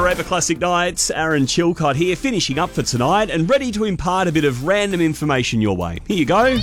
Forever Classic Nights, Aaron Chilcott here, finishing up for tonight and ready to impart a bit of random information your way. Here you go.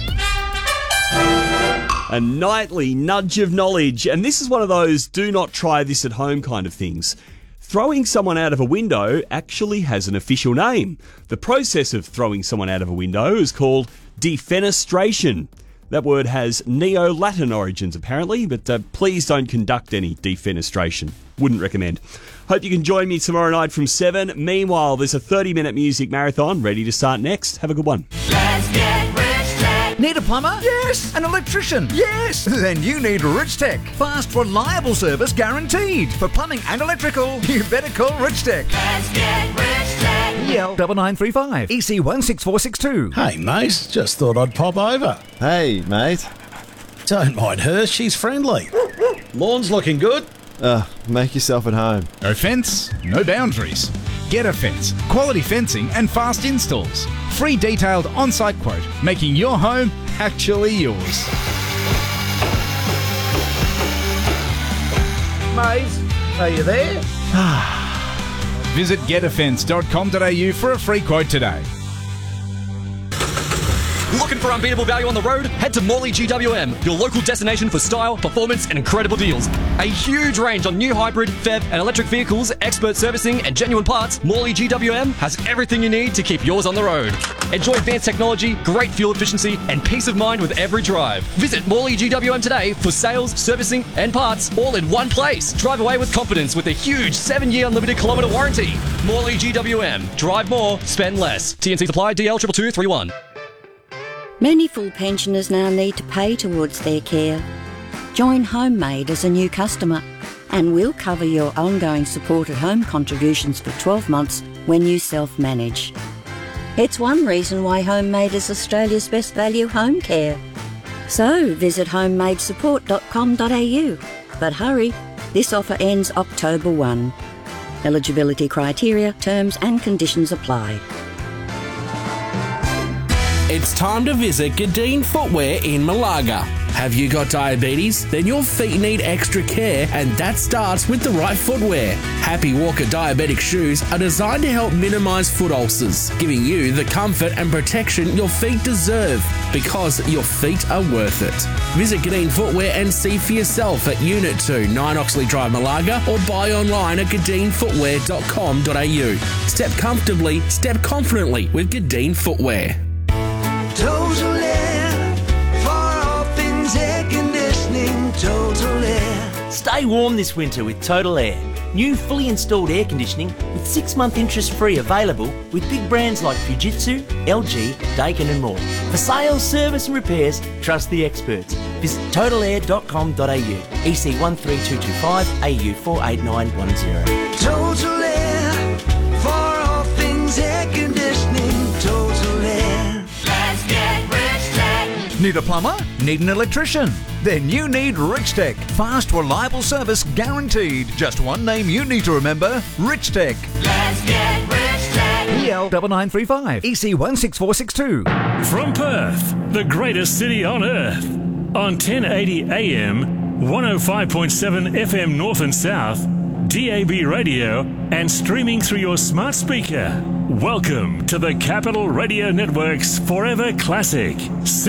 A nightly nudge of knowledge, and this is one of those do not try this at home kind of things. Throwing someone out of a window actually has an official name. The process of throwing someone out of a window is called defenestration. That word has Neo-Latin origins, apparently, but please don't conduct any defenestration. Wouldn't recommend. Hope you can join me tomorrow night from 7. Meanwhile, there's a 30-minute music marathon ready to start next. Have a good one. Let's get Rich Tech. Need a plumber? Yes. An electrician? Yes. Then you need Rich Tech. Fast, reliable service guaranteed. For plumbing and electrical, you better call Rich Tech. Let's get Rich Tech. EL 9935 EC 16462. Hey, mate, just thought I'd pop over. Hey, mate. Don't mind her, she's friendly. Lawn's looking good. Make yourself at home. No fence, no boundaries. Get a Fence. Quality fencing and fast installs. Free detailed on-site quote, making your home actually yours. Mate, are you there? Visit getafence.com.au for a free quote today. Looking for unbeatable value on the road? Head to Morley GWM, your local destination for style, performance, and incredible deals. A huge range on new hybrid, PHEV, and electric vehicles, expert servicing, and genuine parts. Morley GWM has everything you need to keep yours on the road. Enjoy advanced technology, great fuel efficiency, and peace of mind with every drive. Visit Morley GWM today for sales, servicing, and parts, all in one place. Drive away with confidence with a huge 7-year unlimited kilometre warranty. Morley GWM. Drive more, spend less. TNC supply DL 22231. Many full pensioners now need to pay towards their care. Join Homemade as a new customer and we'll cover your ongoing support at home contributions for 12 months when you self-manage. It's one reason why Homemade is Australia's best value home care. So visit homemadesupport.com.au. But hurry, this offer ends October 1. Eligibility criteria, terms and conditions apply. It's time to visit Gadeen Footwear in Malaga. Have you got diabetes? Then your feet need extra care, and that starts with the right footwear. Happy Walker diabetic shoes are designed to help minimise foot ulcers, giving you the comfort and protection your feet deserve, because your feet are worth it. Visit Gadeen Footwear and see for yourself at Unit 2, 9 Oxley Drive, Malaga, or buy online at gadeenfootwear.com.au. Step comfortably, step confidently with Gadeen Footwear. Total Air. For all things air conditioning, Total Air. Stay warm this winter with Total Air. New fully installed air conditioning with 6-month interest-free available with big brands like Fujitsu, LG, Daikin and more. For sales, service and repairs, trust the experts. Visit totalair.com.au. EC 13225 AU 48910. Total Air. For all things air conditioning, Total Air. Let's get Rich Tech. Need a plumber? Need an electrician? Then you need Rich Tech. Fast, reliable service guaranteed. Just one name you need to remember, Rich Tech. Let's get Rich Tech. EL 9935 EC 16462. From Perth, the greatest city on earth. On 1080 AM, 105.7 FM North and South, DAB radio, and streaming through your smart speaker. Welcome to the Capital Radio Network's Forever Classic,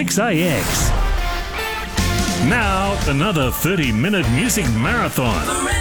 6AX. Now, another 30-minute music marathon.